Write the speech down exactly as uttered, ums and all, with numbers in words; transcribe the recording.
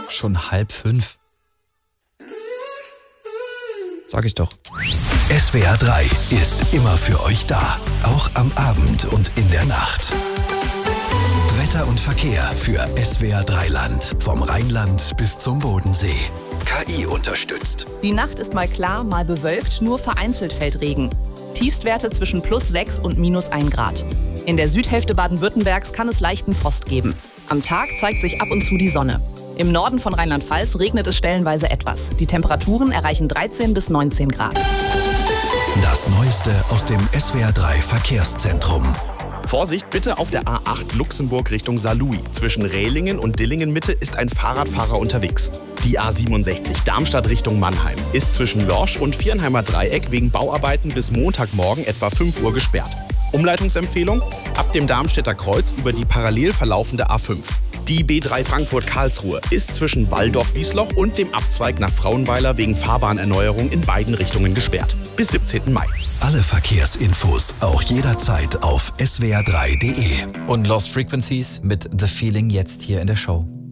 Schon halb fünf. Sag ich doch. S W R drei ist immer für euch da. Auch am Abend und in der Nacht. Wetter und Verkehr für S W R drei Land. Vom Rheinland bis zum Bodensee. K I unterstützt. Die Nacht ist mal klar, mal bewölkt, nur vereinzelt fällt Regen. Tiefstwerte zwischen plus sechs und minus ein Grad. In der Südhälfte Baden-Württembergs kann es leichten Frost geben. Am Tag zeigt sich ab und zu die Sonne. Im Norden von Rheinland-Pfalz regnet es stellenweise etwas. Die Temperaturen erreichen dreizehn bis neunzehn Grad. Das Neueste aus dem S W R drei Verkehrszentrum. Vorsicht bitte auf der A acht Luxemburg Richtung Saarlouis. Zwischen Rehlingen und Dillingen Mitte ist ein Fahrradfahrer unterwegs. Die A siebenundsechzig Darmstadt Richtung Mannheim ist zwischen Lorsch und Viernheimer Dreieck wegen Bauarbeiten bis Montagmorgen etwa fünf Uhr gesperrt. Umleitungsempfehlung: ab dem Darmstädter Kreuz über die parallel verlaufende A fünf. Die B drei Frankfurt-Karlsruhe ist zwischen Walldorf-Wiesloch und dem Abzweig nach Frauenweiler wegen Fahrbahnerneuerung in beiden Richtungen gesperrt. Bis siebzehnten Mai. Alle Verkehrsinfos auch jederzeit auf S W R drei Punkt D E. Und Lost Frequencies mit The Feeling jetzt hier in der Show.